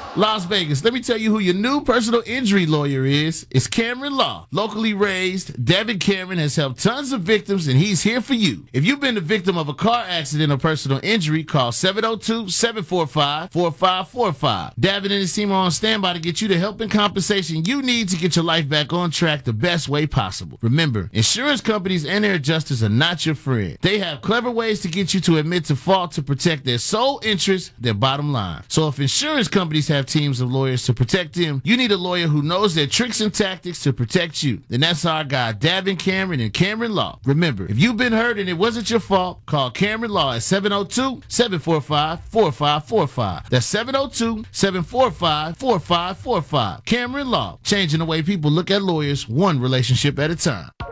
Las Vegas, let me tell you who your new personal injury lawyer is. It's Cameron Law. Locally raised, Devin Cameron has helped tons of victims, and he's here for you. If you've been the victim of a car accident or personal injury, call 702-745-4545. Devin and his team are on standby to get you the help and compensation you need to get your life back on track the best way possible. Remember, insurance companies and their adjusters are not your friend. They have clever ways to get you to admit to fault to protect their sole interest, their bottom line. So if insurance companies have teams of lawyers to protect them, you need a lawyer who knows their tricks and tactics to protect you. And that's our guy, Davin Cameron and Cameron Law. Remember, if you've been hurt and it wasn't your fault, call Cameron Law at 702-745-4545. That's 702-745-4545. Cameron Law, changing the way people look at lawyers one relationship at a time.